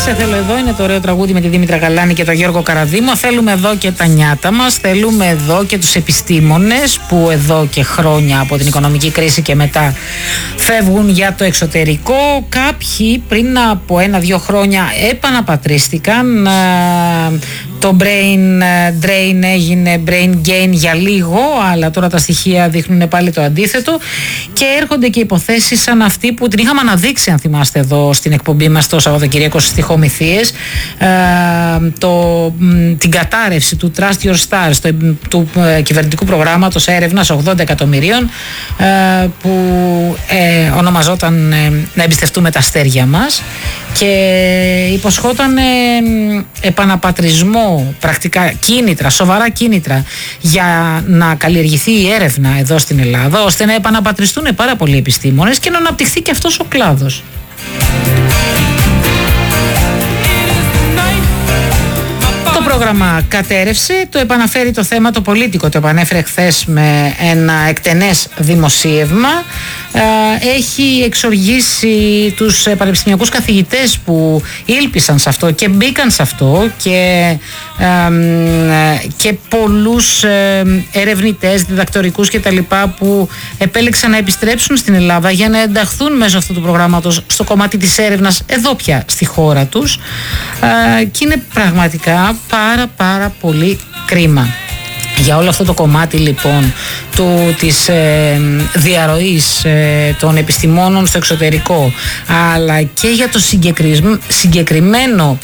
Σε θέλω εδώ είναι το ωραίο τραγούδι με τη Δήμητρα Γαλάνη και τον Γιώργο Καραδήμο. Θέλουμε εδώ και τα νιάτα μας, θέλουμε εδώ και τους επιστήμονες που εδώ και χρόνια από την οικονομική κρίση και μετά φεύγουν για το εξωτερικό. Κάποιοι πριν από 1-2 χρόνια επαναπατρίστηκαν. Το brain drain έγινε brain gain για λίγο, αλλά τώρα τα στοιχεία δείχνουν πάλι το αντίθετο και έρχονται και υποθέσεις σαν αυτή που την είχαμε αναδείξει, αν θυμάστε, εδώ στην εκπομπή μας το Σαββατοκύριακο στις Τυχομηθίες, την κατάρρευση του Trust Your Stars, του κυβερνητικού προγράμματος έρευνας 80 εκατομμυρίων που ονομαζόταν να εμπιστευτούμε τα αστέρια μας και υποσχόταν επαναπατρισμό, πρακτικά κίνητρα, σοβαρά κίνητρα για να καλλιεργηθεί η έρευνα εδώ στην Ελλάδα, ώστε να επαναπατριστούν πάρα πολλοί επιστήμονες και να αναπτυχθεί και αυτός ο κλάδος. Το πρόγραμμα κατέρευσε, το επαναφέρει το θέμα το πολίτικο, το επανέφερε χθες με ένα εκτενές δημοσίευμα. Έχει εξοργήσει τους πανεπιστημιακούς καθηγητές που ήλπισαν σε αυτό και μπήκαν σε αυτό και πολλούς ερευνητές, διδακτορικούς και τα λοιπά που επέλεξαν να επιστρέψουν στην Ελλάδα για να ενταχθούν μέσω αυτού του προγράμματος στο κομμάτι της έρευνας εδώ πια στη χώρα τους και είναι πραγματικά πάρα πολύ κρίμα. Για όλο αυτό το κομμάτι λοιπόν της διαρροής των επιστημόνων στο εξωτερικό, αλλά και για το συγκεκριμένο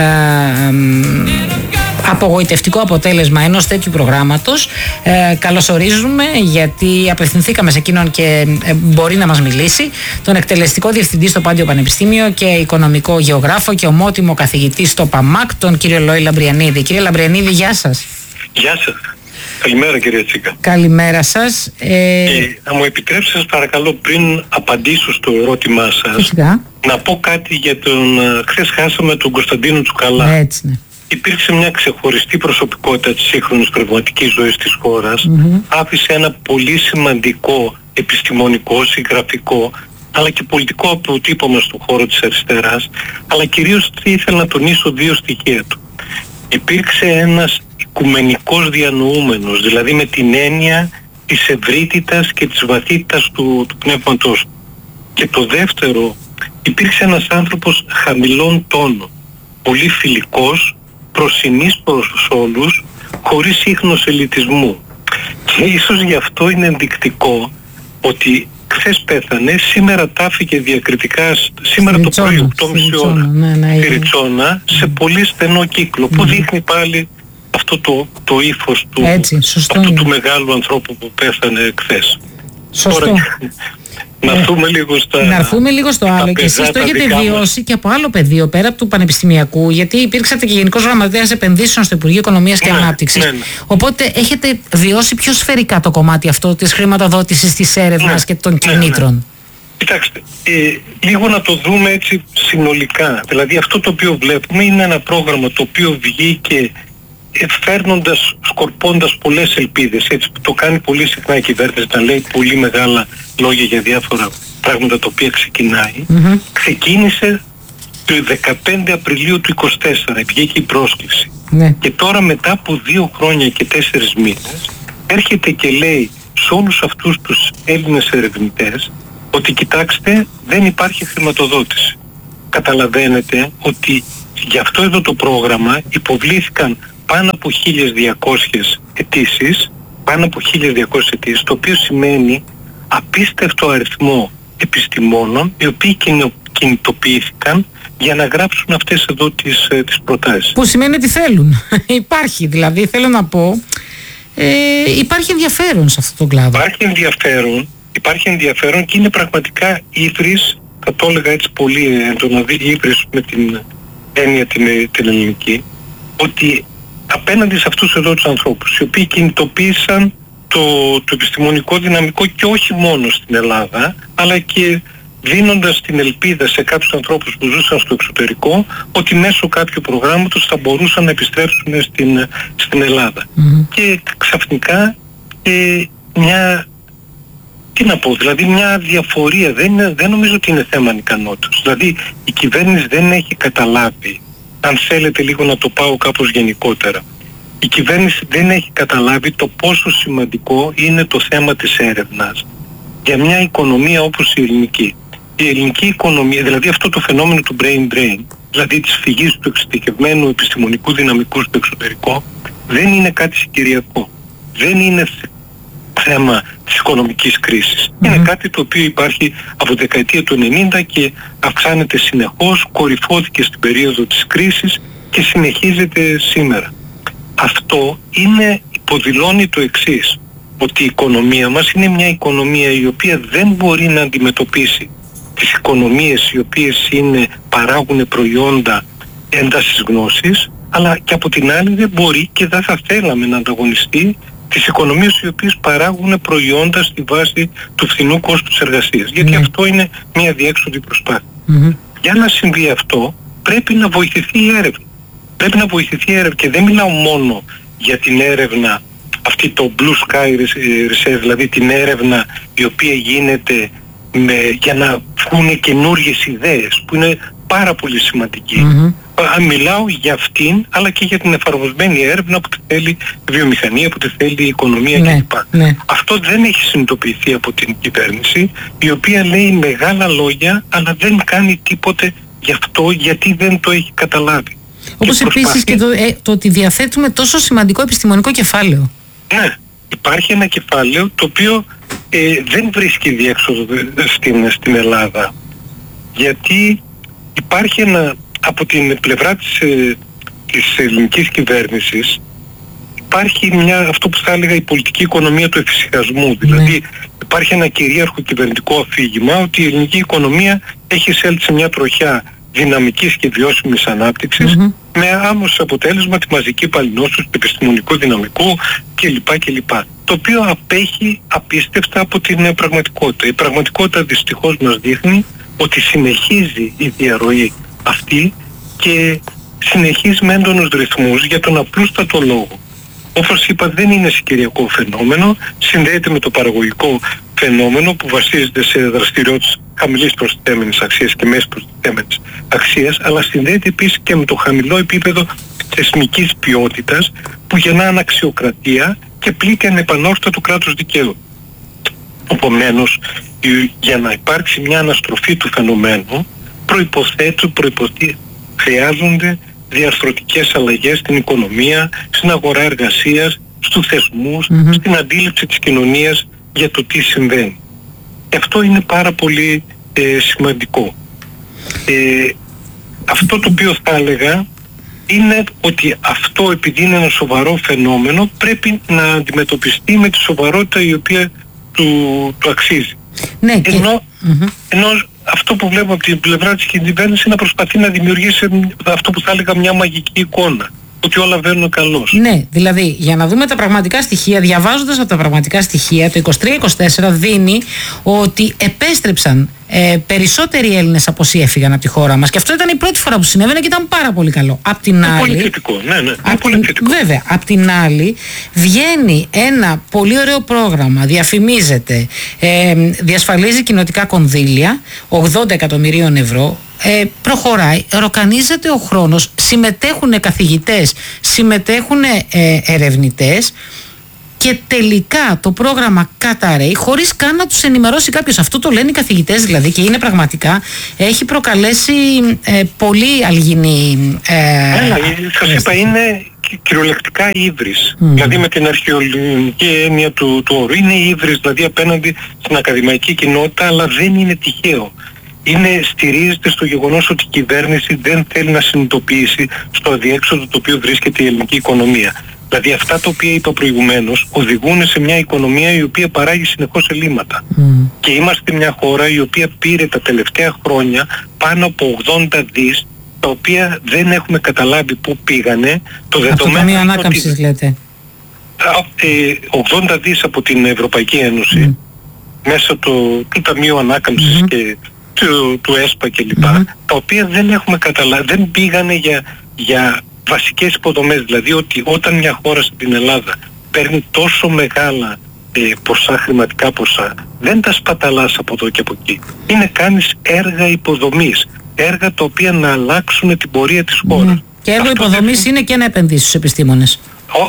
απογοητευτικό αποτέλεσμα ενός τέτοιου προγράμματος, καλωσορίζουμε, γιατί απευθυνθήκαμε σε εκείνον και μπορεί να μας μιλήσει, τον εκτελεστικό διευθυντή στο Πάντιο Πανεπιστήμιο και οικονομικό γεωγράφο και ομότιμο καθηγητή στο ΠΑΜΑΚ, τον κύριο Λόη Λαμπριανίδη. Κύριε Λαμπριανίδη, γεια σας. Γεια σας. Καλημέρα, κυρία Τσίκα. Καλημέρα σας. Να μου επιτρέψετε, σας παρακαλώ, πριν απαντήσω στο ερώτημά σας, φυσικά, να πω κάτι για τον... Χθες χάσαμε τον Κωνσταντίνο Τσουκαλά. Έτσι, ναι. Υπήρξε μια ξεχωριστή προσωπικότητα της σύγχρονης πνευματικής ζωής της χώρας. Άφησε ένα πολύ σημαντικό επιστημονικό, συγγραφικό, αλλά και πολιτικό αποτύπωμα στον χώρο της αριστεράς. Αλλά κυρίως ήθελα να τονίσω 2 στοιχεία του. Υπήρξε ένας οικουμενικός διανοούμενος, δηλαδή με την έννοια της ευρύτητας και της βαθύτητας του πνεύματος. Και το δεύτερο, υπήρξε ένας άνθρωπος χαμηλών τόνων, πολύ φιλικός, προσινής προς όλους, χωρίς ίχνος ελιτισμού. Και ίσως γι' αυτό είναι ενδεικτικό ότι χθες πέθανε, σήμερα τάφηκε διακριτικά, σήμερα το πρωί 8.30 ώρα, στη Ριτσόνα, σε πολύ στενό κύκλο, που δείχνει πάλι αυτό το ύφος του μεγάλου ανθρώπου που πέθανε χθες. Σωστό. Τώρα, να έρθουμε λίγο στο άλλο. Και εσείς το έχετε βιώσει και από άλλο πεδίο, πέρα από του πανεπιστημιακού, γιατί υπήρξατε και Γενικός Γραμματέας Επενδύσεων στο Υπουργείο Οικονομίας και Ανάπτυξης. Οπότε έχετε βιώσει πιο σφαιρικά το κομμάτι αυτό της χρηματοδότησης, της έρευνας και των κινήτρων. Κοιτάξτε, λίγο να το δούμε έτσι συνολικά. Δηλαδή αυτό το οποίο βλέπουμε είναι ένα πρόγραμμα το οποίο βγήκε σκορπώντας πολλές ελπίδες, έτσι που το κάνει πολύ συχνά η κυβέρνηση, να λέει πολύ μεγάλα λόγια για διάφορα πράγματα τα οποία ξεκινάει. Ξεκίνησε το 15 Απριλίου του 24, βγήκε η πρόσκληση. Και τώρα μετά από 2 χρόνια και 4 μήνες έρχεται και λέει σε όλους αυτούς τους Έλληνες ερευνητές ότι κοιτάξτε, δεν υπάρχει χρηματοδότηση. Καταλαβαίνετε ότι για αυτό εδώ το πρόγραμμα υποβλήθηκαν πάνω από 1.200 αιτήσεις, το οποίο σημαίνει απίστευτο αριθμό επιστημόνων οι οποίοι κινητοποιήθηκαν για να γράψουν αυτές εδώ τις προτάσεις. Που σημαίνει ότι θέλουν. Υπάρχει δηλαδή, θέλω να πω, υπάρχει ενδιαφέρον σε αυτό το κλάδο. Υπάρχει ενδιαφέρον και είναι πραγματικά ύβρις, θα το έλεγα έτσι πολύ έντονα, ύβρις με την έννοια την ελληνική, ότι απέναντι σε αυτούς εδώ τους ανθρώπους οι οποίοι κινητοποίησαν το επιστημονικό δυναμικό και όχι μόνο στην Ελλάδα, αλλά και δίνοντας την ελπίδα σε κάποιους ανθρώπους που ζούσαν στο εξωτερικό ότι μέσω κάποιου προγράμματος θα μπορούσαν να επιστρέψουν στην Ελλάδα. Και ξαφνικά μια τι να πω, δηλαδή μια διαφορία, δεν νομίζω ότι είναι θέμα ανικανότητας. Δηλαδή η κυβέρνηση δεν έχει καταλάβει, αν θέλετε λίγο να το πάω κάπως γενικότερα, η κυβέρνηση δεν έχει καταλάβει το πόσο σημαντικό είναι το θέμα της έρευνας για μια οικονομία όπως η ελληνική. Η ελληνική οικονομία, δηλαδή αυτό το φαινόμενο του brain drain, δηλαδή της φυγής του εξειδικευμένου επιστημονικού δυναμικού στο εξωτερικό, δεν είναι κάτι συγκυριακό. Δεν είναι θέμα της οικονομικής κρίσης. Είναι κάτι το οποίο υπάρχει από τη δεκαετία του 90 και αυξάνεται συνεχώς, κορυφώθηκε στην περίοδο της κρίσης και συνεχίζεται σήμερα. Αυτό υποδηλώνει το εξής, ότι η οικονομία μας είναι μια οικονομία η οποία δεν μπορεί να αντιμετωπίσει τις οικονομίες οι οποίες παράγουν προϊόντα έντασης γνώσης, αλλά και από την άλλη δεν μπορεί και δεν θα θέλαμε να ανταγωνιστεί τις οικονομίες οι οποίες παράγουν προϊόντα στη βάση του φθηνού κόστους εργασίας. Γιατί αυτό είναι μια διέξοδη προσπάθεια. Για να συμβεί αυτό πρέπει να βοηθηθεί η έρευνα. Πρέπει να βοηθηθεί η έρευνα και δεν μιλάω μόνο για την έρευνα αυτή το blue sky research, δηλαδή την έρευνα η οποία γίνεται για να βγουν καινούργιες ιδέες που είναι πάρα πολύ σημαντική. Μιλάω για αυτήν αλλά και για την εφαρμοσμένη έρευνα που τη θέλει η βιομηχανία, που τη θέλει η οικονομία κλπ. Αυτό δεν έχει συνειδητοποιηθεί από την κυβέρνηση, η οποία λέει μεγάλα λόγια αλλά δεν κάνει τίποτε γι' αυτό, γιατί δεν το έχει καταλάβει. Όπως επίσης και το ότι διαθέτουμε τόσο σημαντικό επιστημονικό κεφάλαιο. Ναι, υπάρχει ένα κεφάλαιο το οποίο δεν βρίσκει διέξοδο στην Ελλάδα, γιατί υπάρχει από την πλευρά της ελληνικής κυβέρνησης υπάρχει αυτό που θα έλεγα η πολιτική οικονομία του εφησυχασμού. Δηλαδή υπάρχει ένα κυρίαρχο κυβερνητικό αφήγημα ότι η ελληνική οικονομία έχει εισέλθει σε μια τροχιά δυναμικής και βιώσιμης ανάπτυξης με άμεσο αποτέλεσμα τη μαζική παλινώσωση του επιστημονικού δυναμικού κλπ. Το οποίο απέχει απίστευτα από την πραγματικότητα. Η πραγματικότητα δυστυχώς μας δείχνει ότι συνεχίζει η διαρροή αυτή και συνεχίζει με έντονους ρυθμούς για τον απλούστατο λόγο. Όπως είπα, δεν είναι συγκυριακό φαινόμενο, συνδέεται με το παραγωγικό φαινόμενο που βασίζεται σε δραστηριότητες χαμηλής προστιθέμενης αξίας και μέσης προστιθέμενης αξίας, αλλά συνδέεται επίσης και με το χαμηλό επίπεδο θεσμικής ποιότητας που γεννά αναξιοκρατία και πλήττει ανεπανόρθωτο κράτος δικαίου. Επομένως, για να υπάρξει μια αναστροφή του φαινομένου, χρειάζονται διαρθρωτικές αλλαγές στην οικονομία, στην αγορά εργασίας, στους θεσμούς, στην αντίληψη της κοινωνίας για το τι συμβαίνει. Και αυτό είναι πάρα πολύ σημαντικό. Αυτό το οποίο θα έλεγα είναι ότι αυτό, επειδή είναι ένα σοβαρό φαινόμενο, πρέπει να αντιμετωπιστεί με τη σοβαρότητα η οποία του αξίζει. Ναι, ενώ αυτό που βλέπω από την πλευρά της κυβέρνησης είναι να προσπαθεί να δημιουργήσει αυτό που θα έλεγα μια μαγική εικόνα, ότι όλα βαίνουν καλώς. Ναι, δηλαδή για να δούμε τα πραγματικά στοιχεία, διαβάζοντας από τα πραγματικά στοιχεία, το 23-24 δίνει ότι επέστρεψαν περισσότεροι Έλληνες από όσοι έφυγαν από τη χώρα μας. Και αυτό ήταν η πρώτη φορά που συνέβαινε και ήταν πάρα πολύ καλό. Απ' την άλλη, πολύ θετικό, πολύ θετικό. Βέβαια, απ' την άλλη βγαίνει ένα πολύ ωραίο πρόγραμμα, διαφημίζεται, διασφαλίζει κοινοτικά κονδύλια, 80 εκατομμυρίων ευρώ, προχωράει, ροκανίζεται ο χρόνος, συμμετέχουν καθηγητές, συμμετέχουν ερευνητές και τελικά το πρόγραμμα καταραίει χωρίς καν να τους ενημερώσει κάποιος. Αυτό το λένε οι καθηγητές δηλαδή και είναι πραγματικά, έχει προκαλέσει πολύ αλγινή... Σας είπα, είναι κυριολεκτικά ύβρις. Δηλαδή με την αρχαιολογική έννοια του όρου είναι ύβρις, δηλαδή απέναντι στην ακαδημαϊκή κοινότητα, αλλά δεν είναι τυχαίο. Στηρίζεται στο γεγονός ότι η κυβέρνηση δεν θέλει να συνειδητοποιήσει στο αδιέξοδο το οποίο βρίσκεται η ελληνική οικονομία. Δηλαδή αυτά τα οποία είπα προηγουμένως οδηγούν σε μια οικονομία η οποία παράγει συνεχώς ελλείμματα. Και είμαστε μια χώρα η οποία πήρε τα τελευταία χρόνια πάνω από 80 δις, τα οποία δεν έχουμε καταλάβει πού πήγανε. Το Ταμείο Ανάκαμψης λέτε. 80 δις από την Ευρωπαϊκή Ένωση μέσα του Ταμείου Ανάκαμψης και του ΕΣΠΑ κλπ. Τα οποία δεν έχουμε καταλάβει, δεν πήγανε για βασικές υποδομές. Δηλαδή ότι όταν μια χώρα στην Ελλάδα παίρνει τόσο μεγάλα ποσά, χρηματικά ποσά, δεν τα σπαταλάς από εδώ και από εκεί. Είναι κάνεις έργα υποδομής, έργα τα οποία να αλλάξουν την πορεία της χώρας. Και έργο υποδομής είναι και να επενδύσεις στους επιστήμονες.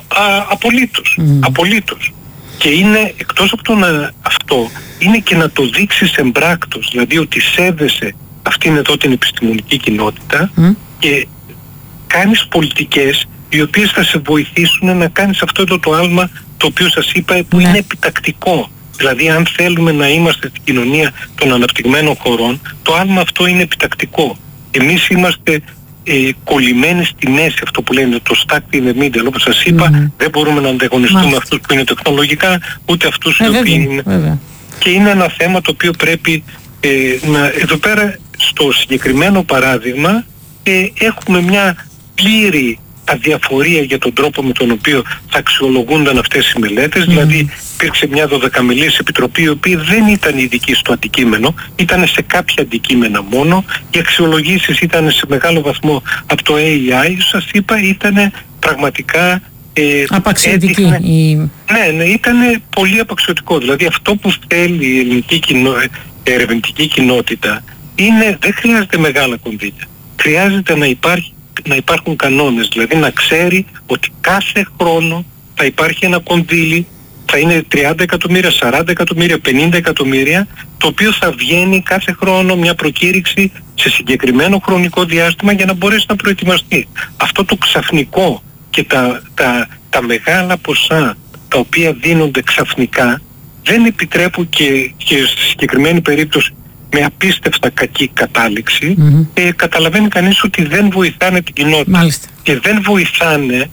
Απολύτως. Και είναι, εκτός από αυτό, είναι και να το δείξεις εμπράκτος, δηλαδή ότι σέβεσαι αυτήν εδώ την επιστημονική κοινότητα και κάνεις πολιτικές οι οποίες θα σε βοηθήσουν να κάνεις αυτό εδώ το άλμα το οποίο σας είπα που είναι επιτακτικό. Δηλαδή αν θέλουμε να είμαστε στην κοινωνία των αναπτυγμένων χωρών, το άλμα αυτό είναι επιτακτικό. Εμείς είμαστε κολλημένοι στη μέση, αυτό που λένε το stack in the middle, όπως σας είπα, δεν μπορούμε να ανταγωνιστούμε αυτούς που είναι τεχνολογικά, ούτε αυτούς οι οποίοι είναι. Και είναι ένα θέμα το οποίο πρέπει εδώ πέρα στο συγκεκριμένο παράδειγμα έχουμε μια πλήρη αδιαφορία για τον τρόπο με τον οποίο θα αξιολογούνταν αυτές οι μελέτες. Δηλαδή υπήρξε μια 12μελής επιτροπή η οποία δεν ήταν ειδική στο αντικείμενο, ήταν σε κάποια αντικείμενα μόνο. Οι αξιολογήσεις ήταν σε μεγάλο βαθμό από το AI, σας είπα, ήταν πραγματικά απαξιωτική. Ναι, ήταν πολύ απαξιωτικό. Δηλαδή αυτό που θέλει η ελληνική ερευνητική κοινότητα είναι, δεν χρειάζεται μεγάλα κονδύλια. Χρειάζεται να υπάρχουν κανόνες, δηλαδή να ξέρει ότι κάθε χρόνο θα υπάρχει ένα κονδύλι, θα είναι 30 εκατομμύρια, 40 εκατομμύρια, 50 εκατομμύρια, το οποίο θα βγαίνει κάθε χρόνο μια προκήρυξη σε συγκεκριμένο χρονικό διάστημα για να μπορέσει να προετοιμαστεί. Αυτό το ξαφνικό και τα μεγάλα ποσά τα οποία δίνονται ξαφνικά δεν επιτρέπουν και στη συγκεκριμένη περίπτωση με απίστευτα κακή κατάληξη, καταλαβαίνει κανείς ότι δεν βοηθάνε την κοινότητα. Μάλιστα. Και δεν βοηθάνε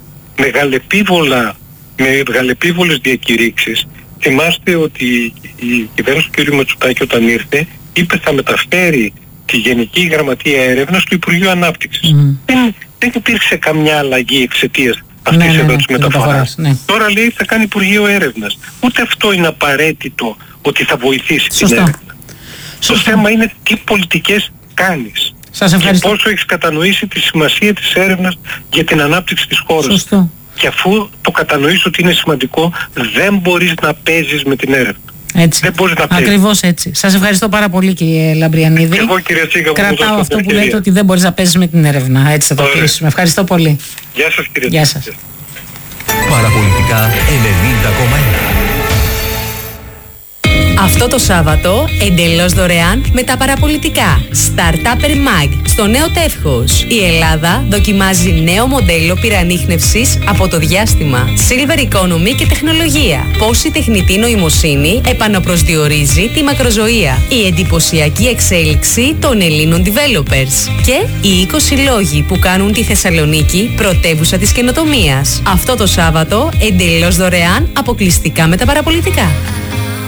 με μεγαλεπίβολες διακηρύξεις. Θυμάστε ότι η κυβέρνηση του κ. Μητσοτάκη όταν ήρθε είπε θα μεταφέρει τη Γενική Γραμματεία Έρευνας στο Υπουργείο Ανάπτυξης. Δεν υπήρξε καμιά αλλαγή εξαιτίας αυτής εδώ της μεταφοράς. Τώρα λέει θα κάνει Υπουργείο Έρευνας. Ούτε αυτό είναι απαραίτητο ότι θα βοηθήσει την έρευνα. Το θέμα είναι τι πολιτικές κάνεις και πόσο έχεις κατανοήσει τη σημασία της έρευνας για την ανάπτυξη της χώρας. Και αφού το κατανοείς ότι είναι σημαντικό, δεν μπορείς να παίζεις με την έρευνα. Έτσι. Δεν μπορείς να παίζεις. Ακριβώς έτσι. Σας ευχαριστώ πάρα πολύ κύριε Λαμπριανίδη. Εγώ κύριε Τσίκα, κρατάω αυτό που λέτε ότι δεν μπορείς να παίζεις με την έρευνα. Έτσι θα το κλείσουμε. Ευχαριστώ πολύ. Γεια σας κύριε Γεια σας. Παραπολιτικά 90,1. Αυτό το Σάββατο, εντελώς δωρεάν με τα παραπολιτικά. Startupper Mag, στο νέο τεύχος. Η Ελλάδα δοκιμάζει νέο μοντέλο πυρανίχνευσης από το διάστημα. Silver Economy και τεχνολογία. Πώς η τεχνητή νοημοσύνη επαναπροσδιορίζει τη μακροζωία. Η εντυπωσιακή εξέλιξη των Ελλήνων developers. Και οι 20 λόγοι που κάνουν τη Θεσσαλονίκη πρωτεύουσα της καινοτομίας. Αυτό το Σάββατο, εντελώς δωρεάν, αποκλειστικά με τα παραπολιτικά.